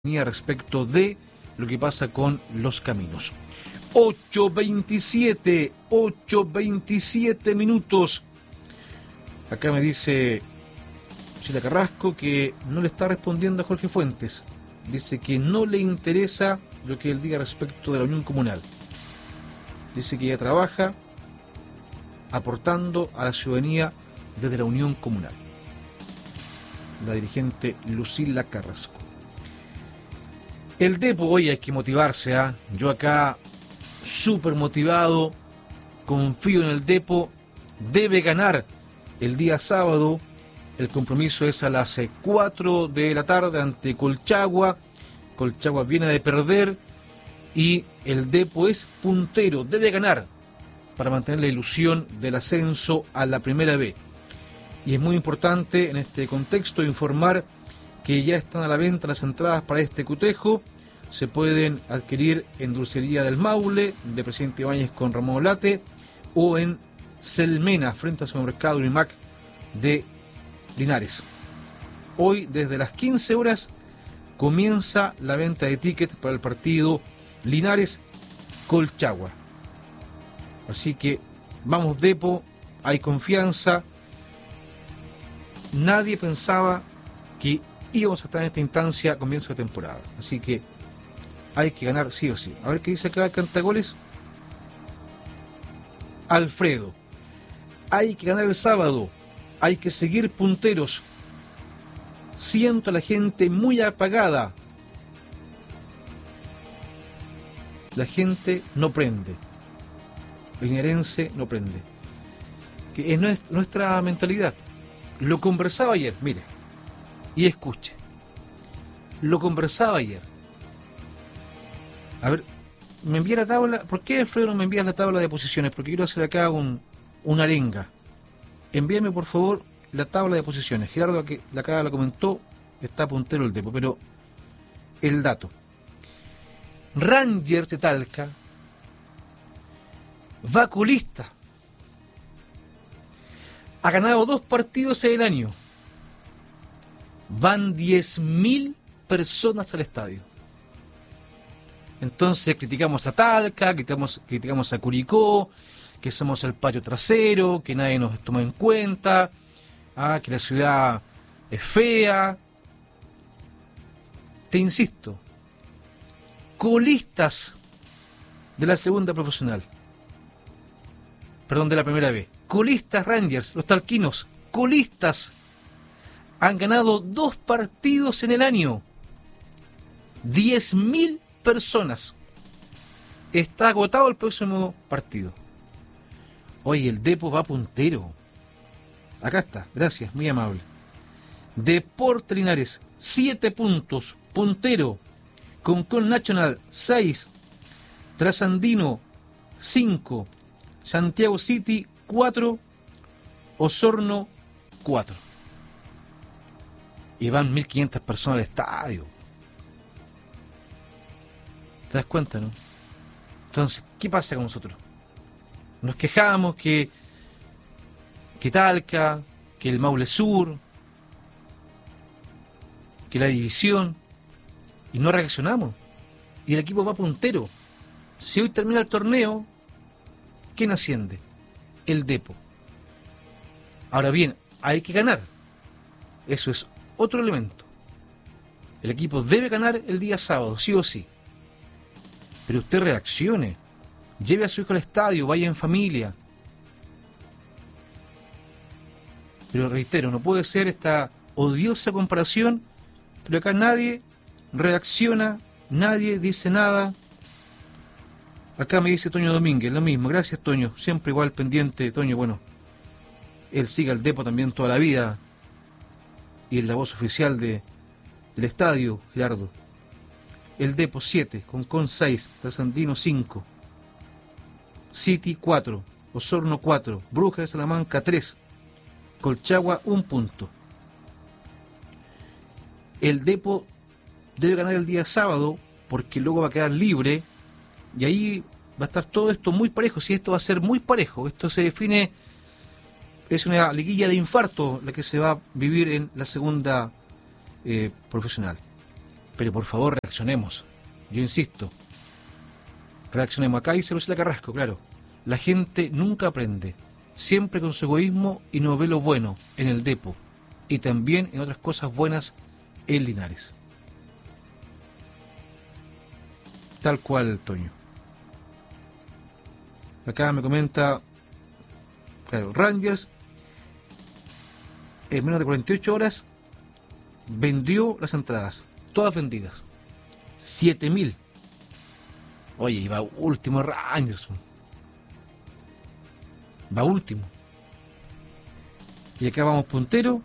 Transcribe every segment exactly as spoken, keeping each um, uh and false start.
respecto de lo que pasa con los caminos. ocho veintisiete, ocho veintisiete minutos. Acá me dice Sheila Carrasco que no le está respondiendo a Jorge Fuentes. Dice que no le interesa lo que él diga respecto de la Unión Comunal. Dice que ella trabaja aportando a la ciudadanía desde la Unión Comunal. La dirigente Lucila Carrasco. El Depo, hoy hay que motivarse, ¿eh? Yo acá, súper motivado, confío en el Depo, debe ganar el día sábado. El compromiso es a las cuatro de la tarde ante Colchagua. Colchagua viene de perder y el Depo es puntero, debe ganar para mantener la ilusión del ascenso a la Primera B. Y es muy importante en este contexto informar que ya están a la venta las entradas para este cotejo. Se pueden adquirir en Dulcería del Maule, de Presidente Ibáñez con Ramón Olate, o en Selmena, frente al supermercado Unimac de Linares. Hoy, desde las quince horas, comienza la venta de tickets para el partido Linares-Colchagua. Así que, vamos Depo, hay confianza. Nadie pensaba que íbamos a estar en esta instancia a comienzo de temporada. Así que hay que ganar sí o sí. A ver qué dice acá el cantagoles. Alfredo. Hay que ganar el sábado. Hay que seguir punteros. Siento a la gente muy apagada. La gente no prende. El linarense no prende. Que es nuestra mentalidad. Lo conversaba ayer, mire. Y escuche. Lo conversaba ayer. A ver, me envía la tabla. ¿Por qué, Alfredo, no me envías la tabla de posiciones? Porque quiero hacer acá un, una arenga. Envíame, por favor, la tabla de posiciones. Gerardo, que la acá la comentó, está puntero el Depo, pero el dato. Rangers de Talca va colista. Ha ganado dos partidos en el año. Van diez mil personas al estadio. Entonces criticamos a Talca, criticamos, criticamos a Curicó, que somos el patio trasero, que nadie nos toma en cuenta, ah, que la ciudad es fea. Te insisto, colistas de la segunda profesional, perdón, de la primera B, colistas Rangers, los talquinos, colistas, han ganado dos partidos en el año, diez mil personas. Está agotado el próximo partido. Oye, el Depo va puntero. Acá está, gracias, muy amable. Deportes Linares, siete puntos, puntero. Concon Nacional, seis. Trasandino, cinco. Santiago City, cuatro. Osorno, cuatro. Y van mil quinientas personas al estadio. ¿Te das cuenta, no? Entonces, ¿qué pasa con nosotros? Nos quejamos que, que Talca, que el Maule Sur, que la división, y no reaccionamos. Y el equipo va puntero. Si hoy termina el torneo, ¿quién asciende? El Depo. Ahora bien, hay que ganar. Eso es otro elemento. El equipo debe ganar el día sábado, sí o sí. Pero usted reaccione. Lleve a su hijo al estadio, vaya en familia. Pero reitero, no puede ser esta odiosa comparación, pero acá nadie reacciona, nadie dice nada. Acá me dice Toño Domínguez, lo mismo. Gracias, Toño. Siempre igual pendiente, Toño. Bueno, él sigue al Depo también toda la vida. Y es la voz oficial de, del estadio, Gerardo. El Depo siete, Concon seis, Trasandino cinco, City cuatro, Osorno cuatro, Brujas de Salamanca tres, Colchagua un punto. El Depo debe ganar el día sábado porque luego va a quedar libre y ahí va a estar todo esto muy parejo. Si esto va a ser muy parejo, esto se define, es una liguilla de infarto la que se va a vivir en la segunda eh, profesional. Pero por favor, reaccionemos. Yo insisto, reaccionemos. Acá dice Lucila Carrasco, claro, la gente nunca aprende, siempre con su egoísmo y no ve lo bueno en el Depo y también en otras cosas buenas en Linares. Tal cual, Toño. Acá me comenta, claro, Rangers en menos de cuarenta y ocho horas vendió las entradas, todas vendidas, siete mil. Oye, y va último Rangers, va último, y acá vamos puntero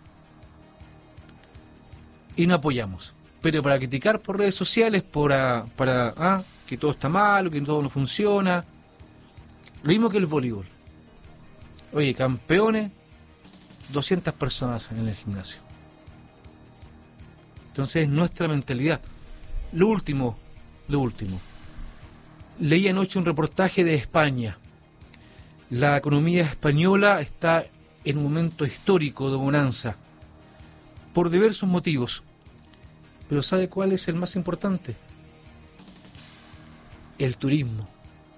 y no apoyamos, pero para criticar por redes sociales, para, para ah, que todo está mal, que todo no funciona. Lo mismo que el voleibol. Oye, campeones, doscientas personas en el gimnasio. Entonces, nuestra mentalidad. Lo último, lo último. Leí anoche un reportaje de España. La economía española está en un momento histórico de bonanza, por diversos motivos. Pero ¿sabe cuál es el más importante? El turismo.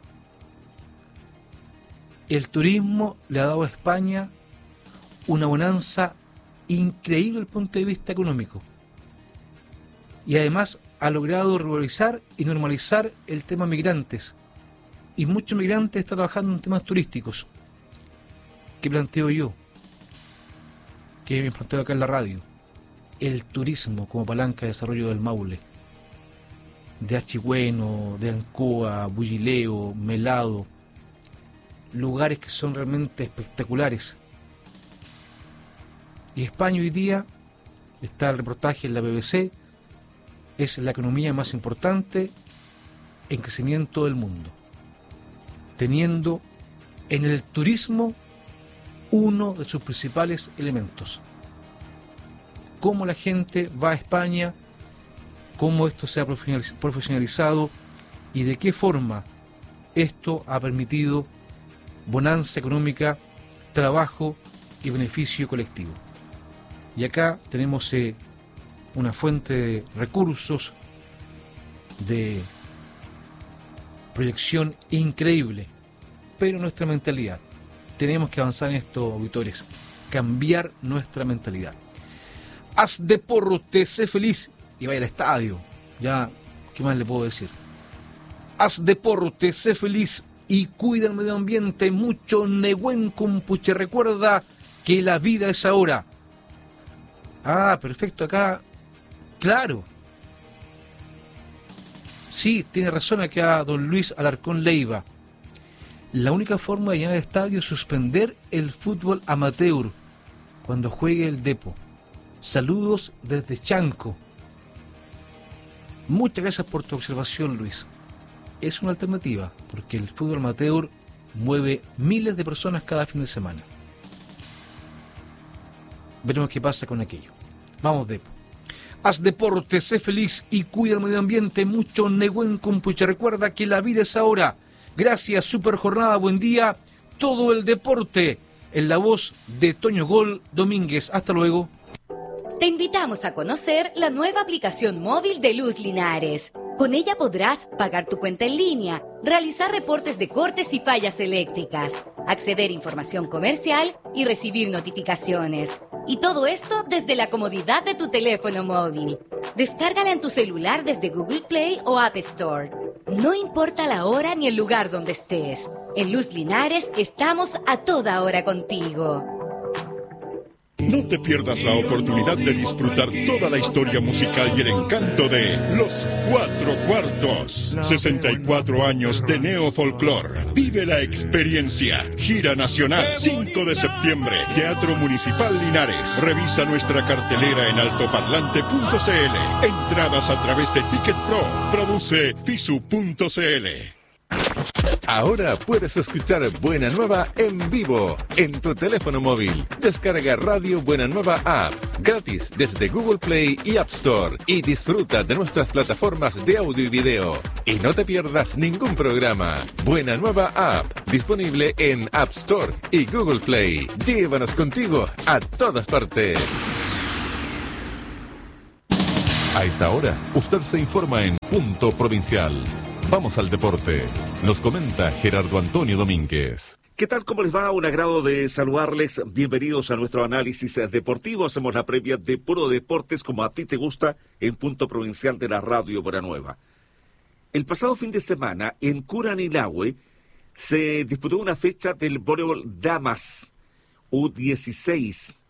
El turismo le ha dado a España una bonanza increíble desde el punto de vista económico. Y además ha logrado regularizar y normalizar el tema migrantes. Y muchos migrantes están trabajando en temas turísticos. ¿Qué planteo yo? Que me planteo acá en la radio. El turismo como palanca de desarrollo del Maule. De Achigüeno, de Ancoa, Bullileo, Melado. Lugares que son realmente espectaculares. Y España hoy día, está el reportaje en la B B C, es la economía más importante en crecimiento del mundo, teniendo en el turismo uno de sus principales elementos. Cómo la gente va a España, cómo esto se ha profesionalizado y de qué forma esto ha permitido bonanza económica, trabajo y beneficio colectivo. Y acá tenemos eh, una fuente de recursos, de proyección increíble, pero nuestra mentalidad. Tenemos que avanzar en esto, auditores, cambiar nuestra mentalidad. Haz deporte, sé feliz y vaya al estadio. Ya, ¿qué más le puedo decir? Haz deporte, sé feliz y cuida el medio ambiente. Mucho Nehuen Kumpuche. Recuerda que la vida es ahora. Ah, perfecto, acá, claro. Sí, tiene razón acá don Luis Alarcón Leiva. La única forma de llenar el estadio es suspender el fútbol amateur cuando juegue el Depo. Saludos desde Chanco. Muchas gracias por tu observación, Luis. Es una alternativa, porque el fútbol amateur mueve miles de personas cada fin de semana. Veremos qué pasa con aquello. Vamos, Depo. Haz deporte, sé feliz y cuida el medio ambiente. Mucho Nehuen Kumpuche. Recuerda que la vida es ahora. Gracias, super jornada, buen día. Todo el deporte en la voz de Toño Gol Domínguez. Hasta luego. Te invitamos a conocer la nueva aplicación móvil de Luz Linares. Con ella podrás pagar tu cuenta en línea, realizar reportes de cortes y fallas eléctricas, acceder a información comercial y recibir notificaciones. Y todo esto desde la comodidad de tu teléfono móvil. Descárgala en tu celular desde Google Play o App Store. No importa la hora ni el lugar donde estés. En Luz Linares estamos a toda hora contigo. No te pierdas la oportunidad de disfrutar toda la historia musical y el encanto de Los Cuatro Cuartos. sesenta y cuatro años de neofolclor. Vive la experiencia. Gira nacional. cinco de septiembre. Teatro Municipal Linares. Revisa nuestra cartelera en altoparlante punto c l. Entradas a través de Ticket Pro. Produce fisu punto c l. Ahora puedes escuchar Buena Nueva en vivo en tu teléfono móvil. Descarga Radio Buena Nueva App gratis desde Google Play y App Store y disfruta de nuestras plataformas de audio y video. Y no te pierdas ningún programa. Buena Nueva App disponible en App Store y Google Play. Llévanos contigo a todas partes. A esta hora, usted se informa en Punto Provincial. Vamos al deporte. Nos comenta Gerardo Antonio Domínguez. ¿Qué tal? ¿Cómo les va? Un agrado de saludarles. Bienvenidos a nuestro análisis deportivo. Hacemos la previa de Puro Deportes, como a ti te gusta, en Punto Provincial de la Radio Buenanueva. El pasado fin de semana, en Curanilahue, se disputó una fecha del voleibol Damas U dieciséis,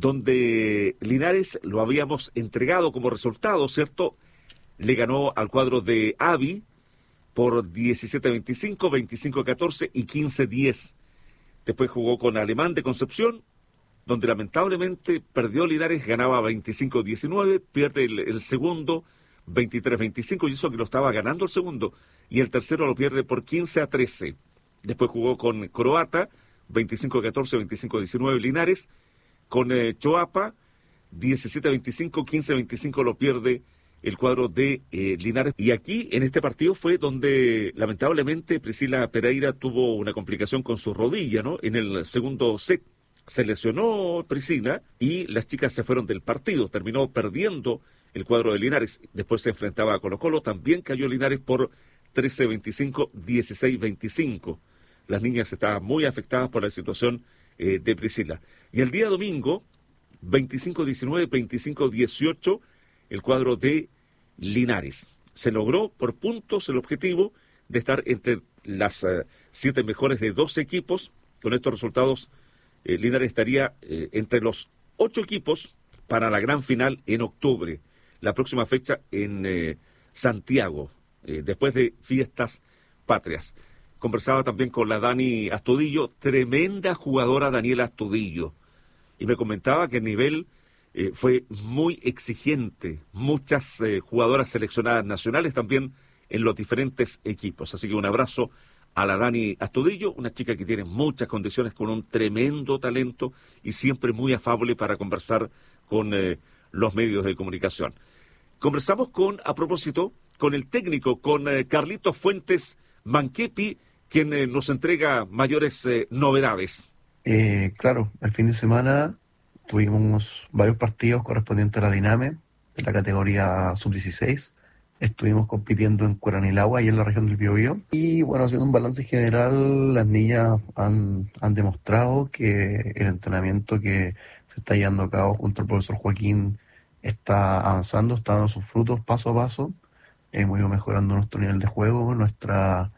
donde Linares lo habíamos entregado como resultado, ¿cierto? Le ganó al cuadro de Avi por diecisiete a veinticinco, veinticinco a catorce y quince a diez. Después jugó con Alemán de Concepción, donde lamentablemente perdió Linares, ganaba veinticinco a diecinueve, pierde el, el segundo veintitrés a veinticinco, y eso que lo estaba ganando el segundo, y el tercero lo pierde por quince a trece. Después jugó con Croata, veinticinco a catorce, veinticinco a diecinueve Linares, con eh, Choapa, diecisiete a veinticinco, quince a veinticinco lo pierde el cuadro de eh, Linares. Y aquí, en este partido, fue donde, lamentablemente, Priscila Pereira tuvo una complicación con su rodilla, ¿no? En el segundo set se lesionó Priscila y las chicas se fueron del partido. Terminó perdiendo el cuadro de Linares. Después se enfrentaba a Colo-Colo. También cayó Linares por trece a veinticinco, dieciséis a veinticinco. Las niñas estaban muy afectadas por la situación eh, de Priscila. Y el día domingo, veinticinco a diecinueve, veinticinco a dieciocho, el cuadro de Linares. Se logró por puntos el objetivo de estar entre las uh, siete mejores de doce equipos. Con estos resultados, eh, Linares estaría eh, entre los ocho equipos para la gran final en octubre. La próxima fecha en eh, Santiago, eh, después de Fiestas Patrias. Conversaba también con la Dani Astudillo, tremenda jugadora Daniela Astudillo, y me comentaba que el nivel eh, fue muy exigente, muchas eh, jugadoras seleccionadas nacionales también en los diferentes equipos. Así que un abrazo a la Dani Astudillo, una chica que tiene muchas condiciones, con un tremendo talento y siempre muy afable para conversar con eh, los medios de comunicación. Conversamos con, a propósito, con el técnico, con eh, Carlitos Fuentes Manquepi, quien eh, nos entrega mayores eh, novedades. Eh, claro, el fin de semana tuvimos varios partidos correspondientes a la Liname, en la categoría sub dieciséis. Estuvimos compitiendo en Curanilahue, y en la región del Biobío. Y bueno, haciendo un balance general, las niñas han, han demostrado que el entrenamiento que se está llevando a cabo junto al profesor Joaquín está avanzando, está dando sus frutos paso a paso. Hemos ido mejorando nuestro nivel de juego, nuestra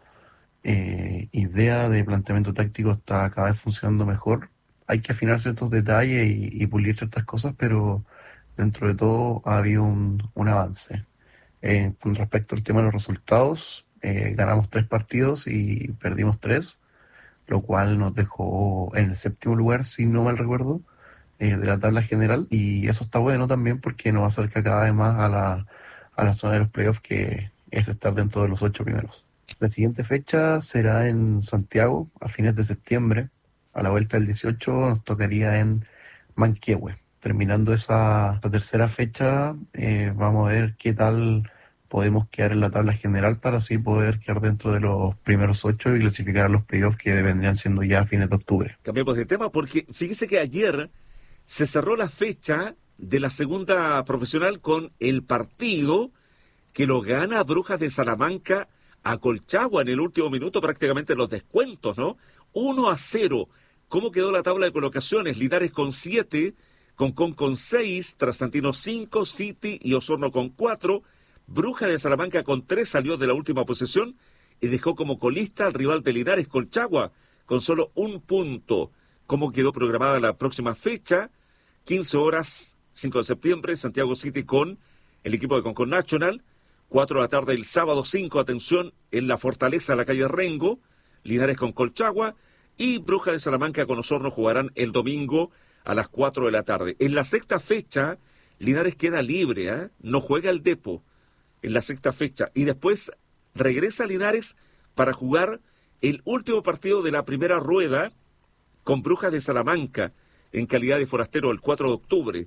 eh, idea de planteamiento táctico está cada vez funcionando mejor. Hay que afinar ciertos detalles y, y pulir ciertas cosas, pero dentro de todo ha habido un, un avance. Eh, con respecto al tema de los resultados, eh, ganamos tres partidos y perdimos tres, lo cual nos dejó en el séptimo lugar, si no mal recuerdo, eh, de la tabla general, y eso está bueno también porque nos acerca cada vez más a la, a la zona de los playoffs, que es estar dentro de los ocho primeros. La siguiente fecha será en Santiago, a fines de septiembre. A la vuelta del dieciocho nos tocaría en Manquehue. Terminando esa, esa tercera fecha, eh, vamos a ver qué tal podemos quedar en la tabla general para así poder quedar dentro de los primeros ocho y clasificar a los playoffs, que vendrían siendo ya a fines de octubre. Cambiamos de tema porque fíjese que ayer se cerró la fecha de la segunda profesional con el partido que lo gana Brujas de Salamanca a Colchagua en el último minuto, prácticamente los descuentos, ¿no? uno a cero. ¿Cómo quedó la tabla de colocaciones? Linares con siete, Concón con seis, Trasantino cinco, City y Osorno con cuatro. Brujas de Salamanca con tres salió de la última posición y dejó como colista al rival de Linares, Colchagua, con solo un punto. ¿Cómo quedó programada la próxima fecha? quince horas, cinco de septiembre, Santiago City con el equipo de Concón National. cuatro de la tarde el sábado cinco, atención, en la Fortaleza, la calle Rengo. Linares con Colchagua. Y Brujas de Salamanca con Osorno jugarán el domingo a las cuatro de la tarde. En la sexta fecha, Linares queda libre, ¿eh? No juega el Depo en la sexta fecha. Y después regresa Linares para jugar el último partido de la primera rueda con Brujas de Salamanca en calidad de forastero el cuatro de octubre,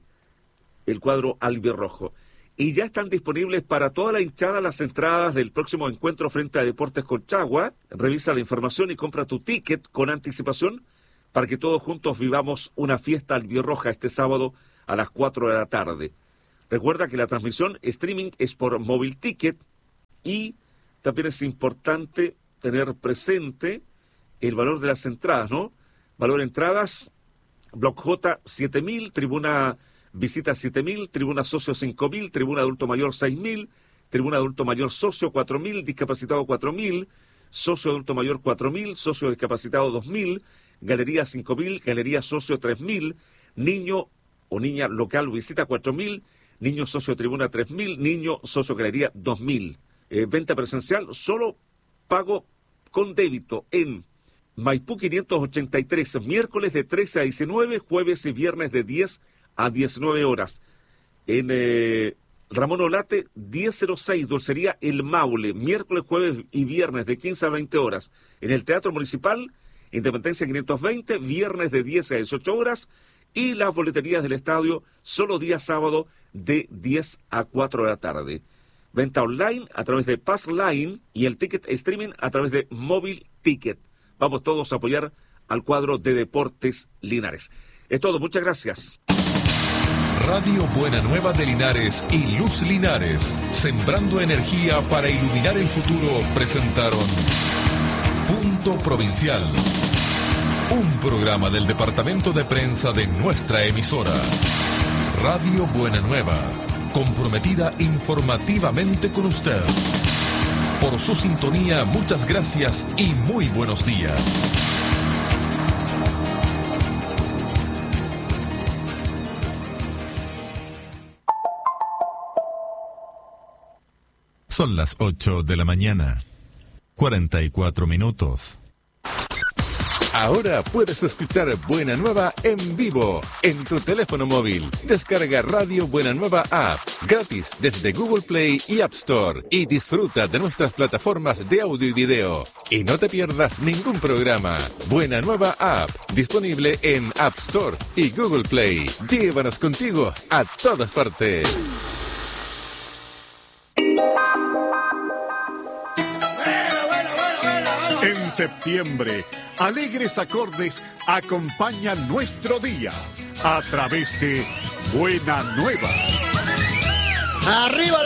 el cuadro albirrojo. Y ya están disponibles para toda la hinchada las entradas del próximo encuentro frente a Deportes Colchagua. Revisa la información y compra tu ticket con anticipación para que todos juntos vivamos una fiesta albirroja este sábado a las cuatro de la tarde. Recuerda que la transmisión streaming es por Móvil Ticket y también es importante tener presente el valor de las entradas, ¿no? Valor de entradas, Block J siete mil, Tribuna Visita siete mil, Tribuna Socio cinco mil, Tribuna Adulto Mayor seis mil, Tribuna Adulto Mayor Socio cuatro mil, Discapacitado cuatro mil, Socio Adulto Mayor cuatro mil, Socio Discapacitado dos mil, Galería cinco mil, Galería Socio tres mil, Niño o Niña Local Visita cuatro mil, Niño Socio Tribuna tres mil, Niño Socio Galería dos mil. Eh, venta presencial, solo pago con débito en Maipú quinientos ochenta y tres, miércoles de trece a diecinueve, jueves y viernes de diez a diecinueve horas. En eh, Ramón Olate, diez cero seis, Dulcería El Maule, miércoles, jueves y viernes de quince a veinte horas. En el Teatro Municipal, Independencia quinientos veinte, viernes de diez a dieciocho horas. Y las boleterías del estadio, solo día sábado de diez a cuatro de la tarde. Venta online a través de Passline y el ticket streaming a través de Móvil Ticket. Vamos todos a apoyar al cuadro de Deportes Linares. Es todo, muchas gracias. Radio Buena Nueva de Linares y Luz Linares, sembrando energía para iluminar el futuro, presentaron Punto Provincial, un programa del departamento de prensa de nuestra emisora. Radio Buena Nueva, comprometida informativamente con usted. Por su sintonía, muchas gracias y muy buenos días. Son las ocho de la mañana, cuarenta y cuatro minutos. Ahora puedes escuchar Buena Nueva en vivo en tu teléfono móvil. Descarga Radio Buena Nueva App gratis desde Google Play y App Store y disfruta de nuestras plataformas de audio y video. Y no te pierdas ningún programa. Buena Nueva App, disponible en App Store y Google Play. Llévanos contigo a todas partes. En septiembre, alegres acordes acompañan nuestro día a través de Buena Nueva. ¡Arriba